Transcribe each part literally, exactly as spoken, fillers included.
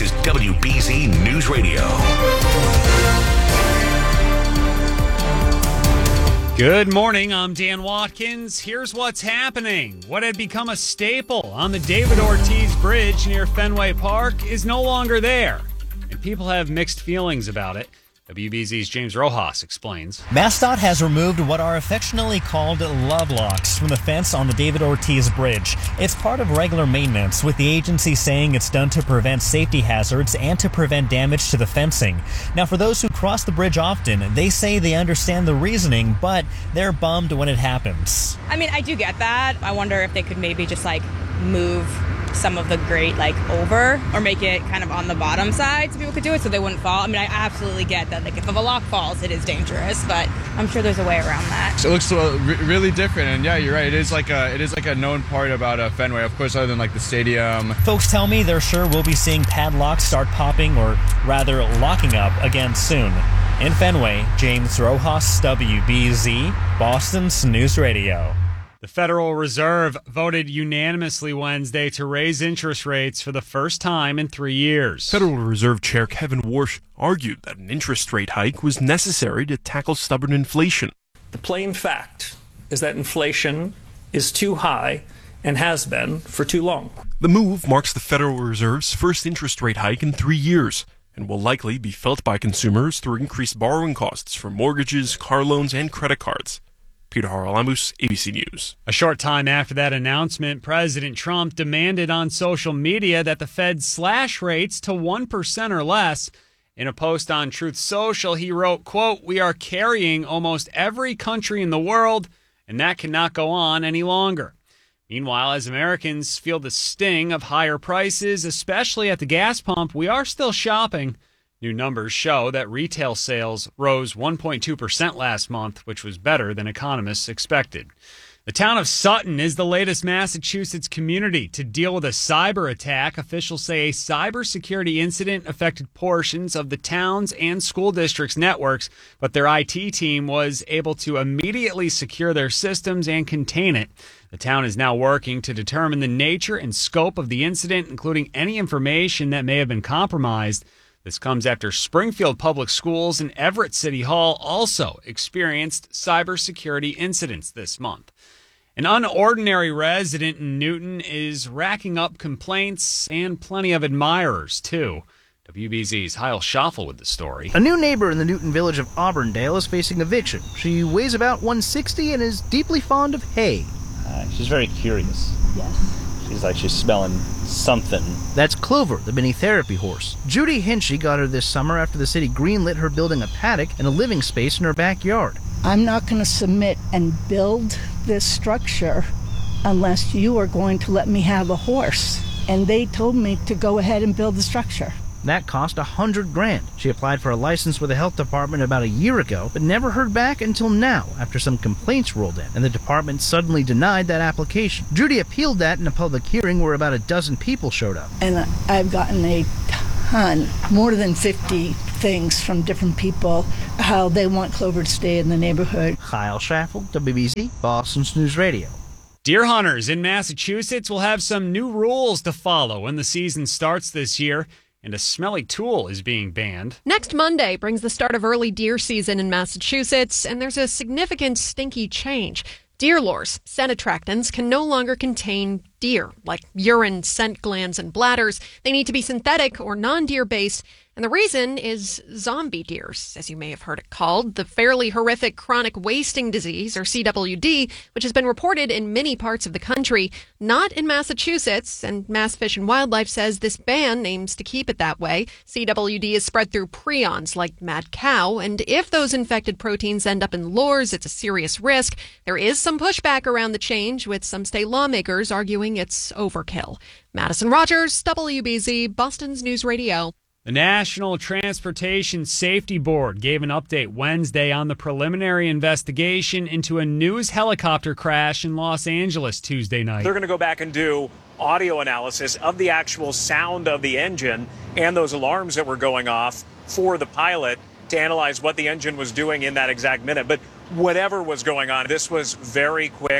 is W B Z News Radio. Good morning, I'm Dan Watkins. Here's what's happening. What had become a staple on the David Ortiz Bridge near Fenway Park is no longer there, and people have mixed feelings about it. W B Z's James Rojas explains. MassDOT has removed what are affectionately called love locks from the fence on the David Ortiz Bridge. It's part of regular maintenance, with the agency saying it's done to prevent safety hazards and to prevent damage to the fencing. Now, for those who cross the bridge often, they say they understand the reasoning, but they're bummed when it happens. I mean, I do get that. I wonder if they could maybe just like move some of the grate like over or make it kind of on the bottom side so people could do it so they wouldn't fall. I mean, I absolutely get that like if a lock falls, it is dangerous, but I'm sure there's a way around that. So it looks uh, re- really different, and yeah, you're right. It is like a it is like a known part about uh, Fenway, of course, other than like the stadium. Folks tell me they're sure we'll be seeing padlocks start popping, or rather locking up again soon. In Fenway, James Rojas, W B Z, Boston's News Radio. The Federal Reserve voted unanimously Wednesday to raise interest rates for the first time in three years. Federal Reserve Chair Kevin Warsh argued that an interest rate hike was necessary to tackle stubborn inflation. The plain fact is that inflation is too high and has been for too long. The move marks the Federal Reserve's first interest rate hike in three years and will likely be felt by consumers through increased borrowing costs for mortgages, car loans, and credit cards. Peter Haralamus, A B C News. A short time after that announcement, President Trump demanded on social media that the Fed slash rates to one percent or less. In a post on Truth Social, he wrote, quote, "We are carrying almost every country in the world, and that cannot go on any longer." Meanwhile, as Americans feel the sting of higher prices, especially at the gas pump, we are still shopping. New numbers show that retail sales rose one point two percent last month, which was better than economists expected. The town of Sutton is the latest Massachusetts community to deal with a cyber attack. Officials say a cybersecurity incident affected portions of the town's and school district's networks, but their I T team was able to immediately secure their systems and contain it. The town is now working to determine the nature and scope of the incident, including any information that may have been compromised. This comes after Springfield Public Schools and Everett City Hall also experienced cybersecurity incidents this month. An unordinary resident in Newton is racking up complaints and plenty of admirers, too. W B Z's Heil Schaffel with the story. A new neighbor in the Newton village of Auburndale is facing eviction. She weighs about one sixty and is deeply fond of hay. Uh, she's very curious. Yes. She's like she's smelling something. That's Clover, the mini therapy horse. Judy Hinchy got her this summer after the city greenlit her building a paddock and a living space in her backyard. I'm not going to submit and build this structure unless you are going to let me have a horse. And they told me to go ahead and build the structure. That cost a hundred grand. She applied for a license with the health department about a year ago, but never heard back until now after some complaints rolled in, and the department suddenly denied that application. Judy appealed that in a public hearing where about a dozen people showed up. And I've gotten a ton, more than fifty things from different people, how they want Clover to stay in the neighborhood. Kyle Schaffel, W B Z, Boston's News Radio. Deer hunters in Massachusetts will have some new rules to follow when the season starts this year, and a smelly tool is being banned. Next Monday brings the start of early deer season in Massachusetts, and there's a significant stinky change. Deer lures, scent attractants, can no longer contain deer, like urine, scent glands, and bladders. They need to be synthetic or non-deer based. And the reason is zombie deers, as you may have heard it called, the fairly horrific chronic wasting disease, or C W D, which has been reported in many parts of the country, not in Massachusetts, and Mass Fish and Wildlife says this ban aims to keep it that way. C W D is spread through prions like mad cow, and if those infected proteins end up in lures, it's a serious risk. There is some pushback around the change, with some state lawmakers arguing it's overkill. Madison Rogers, W B Z, Boston's News Radio. The National Transportation Safety Board gave an update Wednesday on the preliminary investigation into a news helicopter crash in Los Angeles Tuesday night. They're going to go back and do audio analysis of the actual sound of the engine and those alarms that were going off for the pilot to analyze what the engine was doing in that exact minute. But whatever was going on, this was very quick,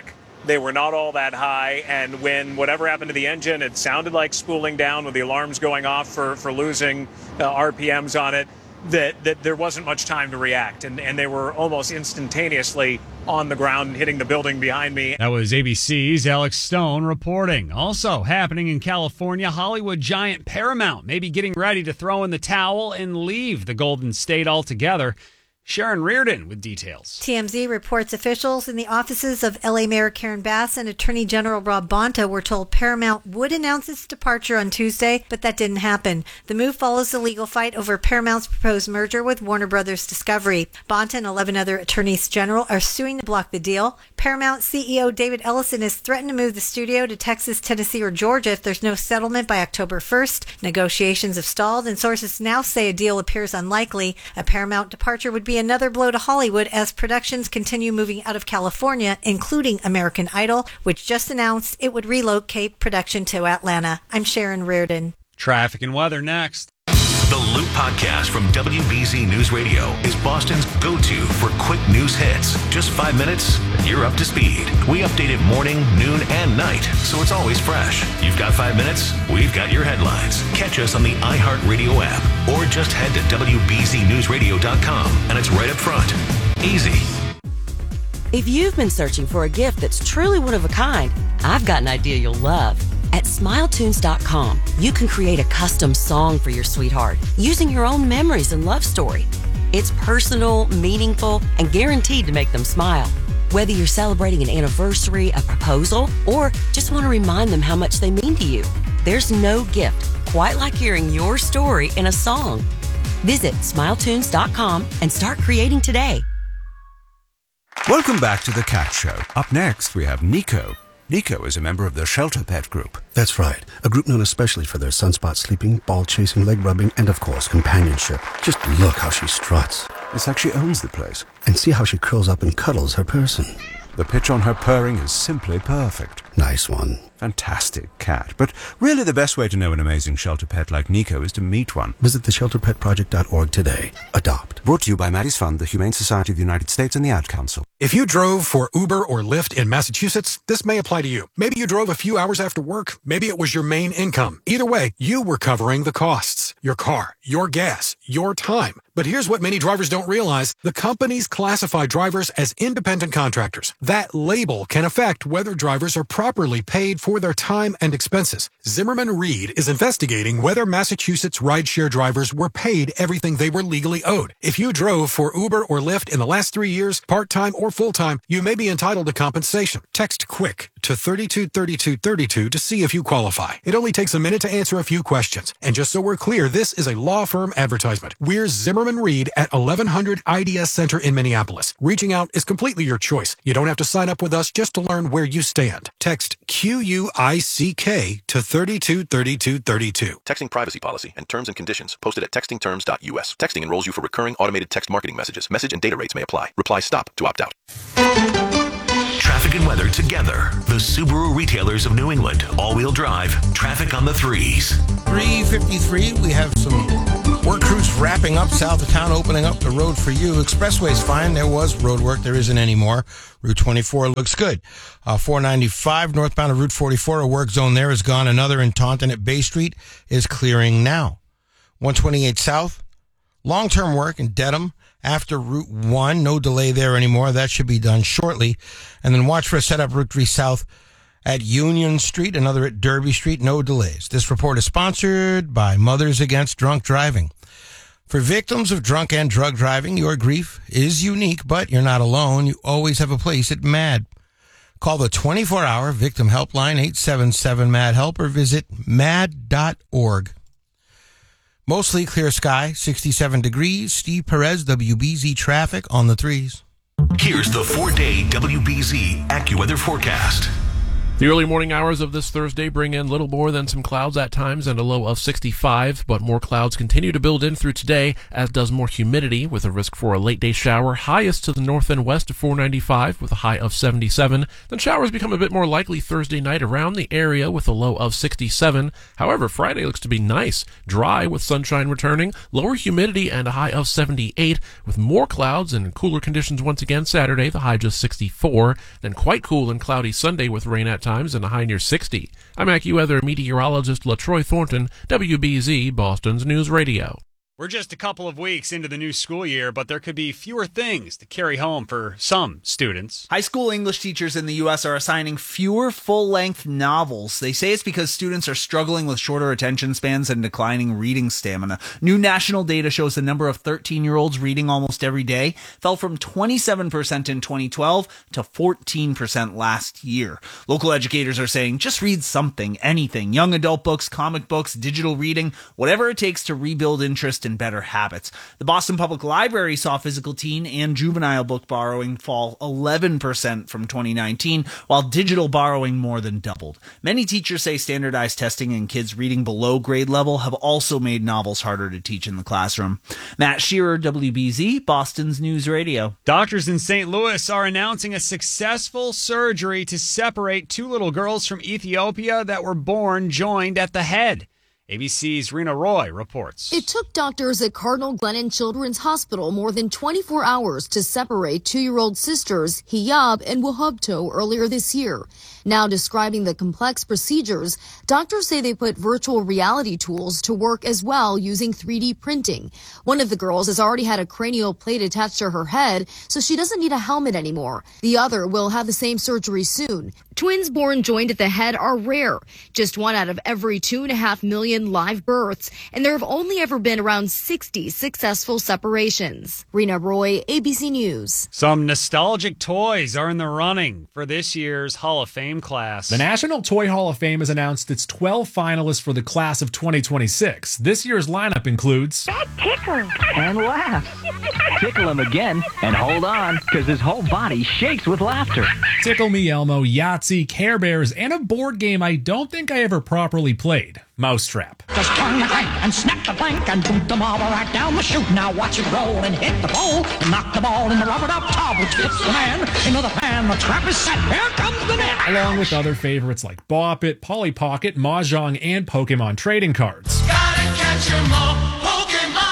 They were not all that high, and when whatever happened to the engine, it sounded like spooling down with the alarms going off for, for losing uh, R P Ms on it, that, that there wasn't much time to react, and, and they were almost instantaneously on the ground and hitting the building behind me. That was A B C's Alex Stone reporting. Also happening in California, Hollywood giant Paramount may be getting ready to throw in the towel and leave the Golden State altogether. Sharon Reardon with details. T M Z reports officials in the offices of L A Mayor Karen Bass and Attorney General Rob Bonta were told Paramount would announce its departure on Tuesday, but that didn't happen. The move follows the legal fight over Paramount's proposed merger with Warner Brothers Discovery. Bonta and eleven other attorneys general are suing to block the deal. Paramount C E O David Ellison has threatened to move the studio to Texas, Tennessee, or Georgia if there's no settlement by October first. Negotiations have stalled, and sources now say a deal appears unlikely. A Paramount departure would be another blow to Hollywood as productions continue moving out of California, including American Idol, which just announced it would relocate production to Atlanta. I'm Sharon Reardon. Traffic and weather next. The Loop Podcast from W B Z News Radio is Boston's go-to for quick news hits. Just five minutes, and you're up to speed. We update it morning, noon, and night, so it's always fresh. You've got five minutes, we've got your headlines. Catch us on the iHeartRadio app, or just head to W B Z news radio dot com, and it's right up front. Easy. If you've been searching for a gift that's truly one of a kind, I've got an idea you'll love. At smile tunes dot com, you can create a custom song for your sweetheart using your own memories and love story. It's personal, meaningful, and guaranteed to make them smile. Whether you're celebrating an anniversary, a proposal, or just want to remind them how much they mean to you, there's no gift quite like hearing your story in a song. Visit smile tunes dot com and start creating today. Welcome back to The Cat Show. Up next, we have Nico. Nico is a member of the Shelter Pet Group. That's right. A group known especially for their sunspot sleeping, ball chasing, leg rubbing, and of course, companionship. Just look how she struts. It's like she owns the place. And see how she curls up and cuddles her person. The pitch on her purring is simply perfect. Nice one. Fantastic cat. But really the best way to know an amazing shelter pet like Nico is to meet one. Visit the shelter pet project dot org today. Adopt. Brought to you by Maddie's Fund, the Humane Society of the United States, and the Ad Council. If you drove for Uber or Lyft in Massachusetts, this may apply to you. Maybe you drove a few hours after work. Maybe it was your main income. Either way, you were covering the costs. Your car, your gas, your time. But here's what many drivers don't realize. The companies classify drivers as independent contractors. That label can affect whether drivers are properly paid for their time and expenses. Zimmerman Reed is investigating whether Massachusetts rideshare drivers were paid everything they were legally owed. If you drove for Uber or Lyft in the last three years, part-time or full-time, you may be entitled to compensation. Text QUICK to thirty-two thirty-two thirty-two to see if you qualify. It only takes a minute to answer a few questions. And just so we're clear, this is a law firm advertisement. We're Zimmerman Reed at eleven hundred I D S Center in Minneapolis. Reaching out is completely your choice. You don't have to sign up with us just to learn where you stand. Text Q U I C K to thirty-two thirty-two thirty-two. Texting privacy policy and terms and conditions posted at texting terms dot U S. Texting enrolls you for recurring automated text marketing messages. Message and data rates may apply. Reply STOP to opt out. Traffic and weather together. The Subaru retailers of New England. All-wheel drive. Traffic on the threes. three fifty-three, we have some work crews wrapping up south of town, opening up the road for you. Expressway's fine. There was road work. There isn't anymore. Route twenty-four looks good. Uh, four ninety-five northbound of Route forty-four, a work zone there is gone. Another in Taunton at Bay Street is clearing now. one twenty-eight south, long-term work in Dedham after Route one. No delay there anymore. That should be done shortly. And then watch for a setup Route three south at Union Street, another at Derby Street. No delays. This report is sponsored by Mothers Against Drunk Driving. For victims of drunk and drug driving, your grief is unique, but you're not alone. You always have a place at MAD. Call the twenty-four hour Victim Helpline, eight seven seven M A D HELP, or visit mad dot org. Mostly clear sky, sixty-seven degrees. Steve Perez, W B Z traffic on the threes. Here's the four-day W B Z AccuWeather forecast. The early morning hours of this Thursday bring in little more than some clouds at times and a low of sixty-five, but more clouds continue to build in through today, as does more humidity with a risk for a late-day shower, highest to the north and west of four ninety-five with a high of seventy-seven. Then showers become a bit more likely Thursday night around the area with a low of sixty-seven. However, Friday looks to be nice, dry with sunshine returning, lower humidity and a high of seventy-eight, with more clouds and cooler conditions once again Saturday, the high just sixty-four. Then quite cool and cloudy Sunday with rain at times and a high near sixty. I'm AccuWeather meteorologist LaTroy Thornton, W B Z, Boston's News Radio. We're just a couple of weeks into the new school year, but there could be fewer things to carry home for some students. High school English teachers in the U S are assigning fewer full-length novels. They say it's because students are struggling with shorter attention spans and declining reading stamina. New national data shows the number of thirteen-year-olds reading almost every day fell from twenty-seven percent in twenty twelve to fourteen percent last year. Local educators are saying just read something, anything, young adult books, comic books, digital reading, whatever it takes to rebuild interest and better habits. The Boston Public Library saw physical teen and juvenile book borrowing fall eleven percent from twenty nineteen, while digital borrowing more than doubled. Many teachers say standardized testing and kids reading below grade level have also made novels harder to teach in the classroom. Matt Shearer, W B Z, Boston's News Radio. Doctors in Saint Louis are announcing a successful surgery to separate two little girls from Ethiopia that were born joined at the head. A B C's Rena Roy reports. It took doctors at Cardinal Glennon Children's Hospital more than twenty-four hours to separate two-year-old sisters Hiyab and Wahubto earlier this year. Now describing the complex procedures, doctors say they put virtual reality tools to work as well using three D printing. One of the girls has already had a cranial plate attached to her head, so she doesn't need a helmet anymore. The other will have the same surgery soon. Twins born joined at the head are rare, just one out of every two and a half million live births, and there have only ever been around sixty successful separations. Rena Roy, A B C News. Some nostalgic toys are in the running for this year's Hall of Fame class. The National Toy Hall of Fame has announced its twelve finalists for the class of twenty twenty-six. This year's lineup includes That tickles and laughs. Tickle him again and hold on, because his whole body shakes with laughter. Tickle Me Elmo, Yahtzee, Care Bears, and a board game I don't think I ever properly played, Mousetrap. Just turn the crank and snap the plank and boot the marble right down the chute. Now watch it roll and hit the pole and knock the ball in the rubber duck tub, which hits the man into the pan. The trap is set. Here comes the net. Along with other favorites like Bop It, Polly Pocket, Mahjong, and Pokemon trading cards. Gotta catch 'em all, Pokemon.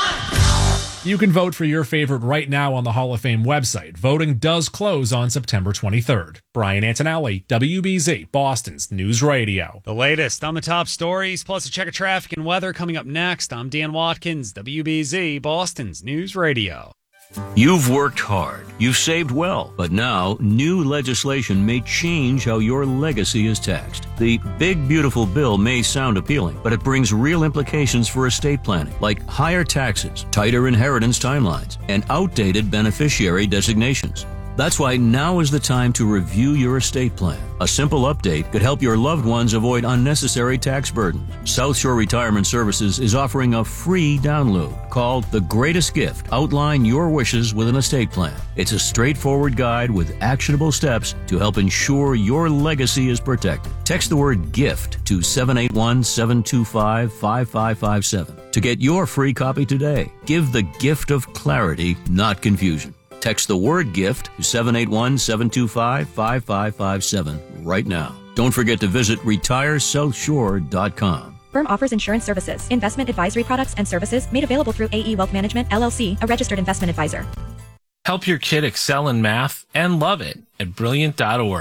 You can vote for your favorite right now on the Hall of Fame website. Voting does close on September twenty-third. Brian Antonelli, W B Z, Boston's News Radio. The latest on the top stories, plus a check of traffic and weather coming up next. I'm Dan Watkins, W B Z, Boston's News Radio. You've worked hard, you've saved well, but now new legislation may change how your legacy is taxed. The Big Beautiful Bill may sound appealing, but it brings real implications for estate planning, like higher taxes, tighter inheritance timelines, and outdated beneficiary designations. That's why now is the time to review your estate plan. A simple update could help your loved ones avoid unnecessary tax burdens. South Shore Retirement Services is offering a free download called The Greatest Gift. Outline your wishes with an estate plan. It's a straightforward guide with actionable steps to help ensure your legacy is protected. Text the word GIFT to seven eight one, seven two five, five five five seven to get your free copy today. Give the gift of clarity, not confusion. Text the word GIFT to seven eight one, seven two five, five five five seven right now. Don't forget to visit retire south shore dot com. Firm offers insurance services, investment advisory products and services made available through A E Wealth Management, L L C, a registered investment advisor. Help your kid excel in math and love it at brilliant dot org.